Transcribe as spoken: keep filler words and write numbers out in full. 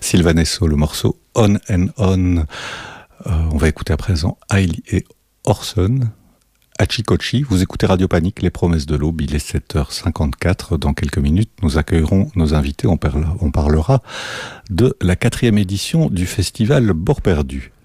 Sylvanesso, le morceau On and On. Euh, on va écouter à présent Hailey et Orson. Hachikochi, vous écoutez Radio Panique, les promesses de l'aube, il est sept heures cinquante-quatre. Dans quelques minutes, nous accueillerons nos invités. On, parla, on parlera de la quatrième édition du festival Bord Perdu.